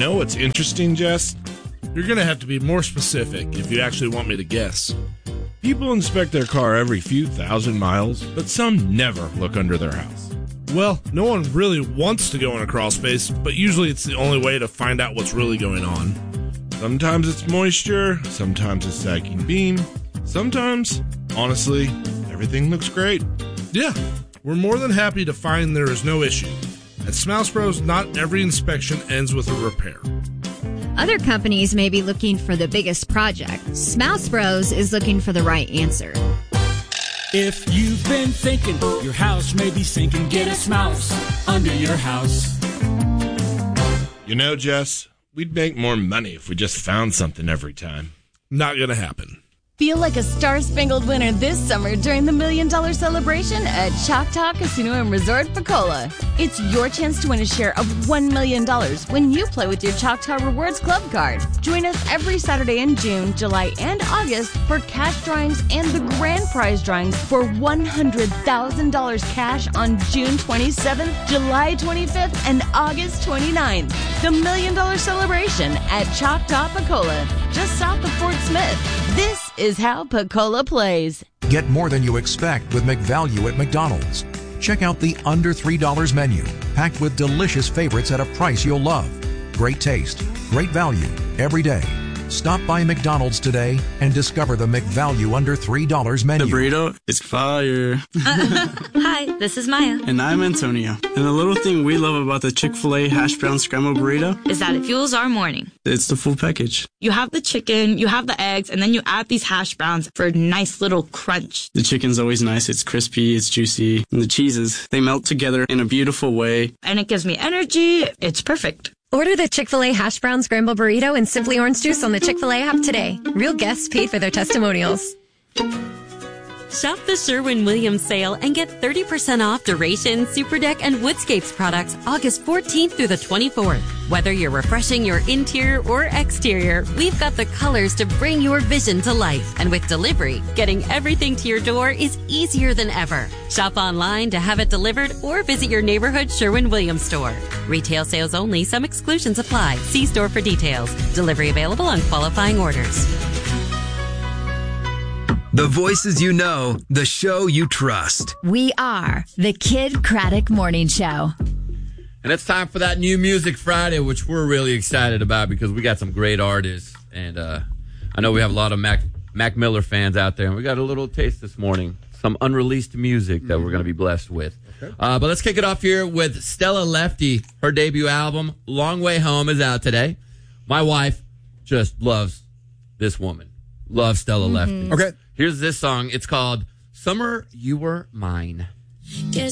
know what's interesting, Jess? You're going to have to be more specific if you actually want me to guess. People inspect their car every few thousand miles, but some never look under their house. Well, no one really wants to go in a crawl space, but usually it's the only way to find out what's really going on. Sometimes it's moisture, sometimes it's sagging beam, sometimes, honestly, everything looks great. Yeah, we're more than happy to find there is no issue. At Smouse Bros, not every inspection ends with a repair. Other companies may be looking for the biggest project. Smouse Bros is looking for the right answer. If you've been thinking your house may be sinking, get a Smouse under your house. You know, Jess, we'd make more money if we just found something every time. Not gonna happen. Feel like a star-spangled winner this summer during the $1 Million celebration at Choctaw Casino and Resort Pecola. It's your chance to win a share of $1 million when you play with your Choctaw Rewards Club card. Join us every Saturday in June, July, and August for cash drawings and the grand prize drawings for $100,000 cash on June 27th, July 25th, and August 29th. The $1 Million celebration at Choctaw Pecola, just south of Fort Smith. This is how Pecola plays. Get more than you expect with McValue at McDonald's. Check out the under $3 menu, packed with delicious favorites at a price you'll love. Great taste, great value, every day. Stop by McDonald's today and discover the McValue under $3 menu. The burrito is fire. Hi, this is Maya. And I'm Antonio. And the little thing we love about the Chick-fil-A hash brown scrambled burrito is that it fuels our morning. It's the full package. You have the chicken, you have the eggs, and then you add these hash browns for a nice little crunch. The chicken's always nice. It's crispy, it's juicy. And the cheeses, they melt together in a beautiful way. And it gives me energy. It's perfect. Order the Chick-fil-A Hash Brown Scramble Burrito and Simply Orange Juice on the Chick-fil-A app today. Real guests paid for their testimonials. Shop the Sherwin-Williams sale and get 30% off Duration, Super Deck, and Woodscapes products August 14th through the 24th. Whether you're refreshing your interior or exterior, we've got the colors to bring your vision to life. And with delivery, getting everything to your door is easier than ever. Shop online to have it delivered or visit your neighborhood Sherwin-Williams store. Retail sales only. Some exclusions apply. See store for details. Delivery available on qualifying orders. The voices you know, the show you trust. We are the Kid Craddock Morning Show. And it's time for that New Music Friday, which we're really excited about because we got some great artists. And I know we have a lot of Mac Miller fans out there. And we got a little taste this morning, some unreleased music that we're going to be blessed with. Okay. But let's kick it off here with Stella Lefty. Her debut album, Long Way Home, is out today. My wife just loves this woman. Loves Stella Lefty. Okay. Here's this song. It's called Summer You Were Mine. Guess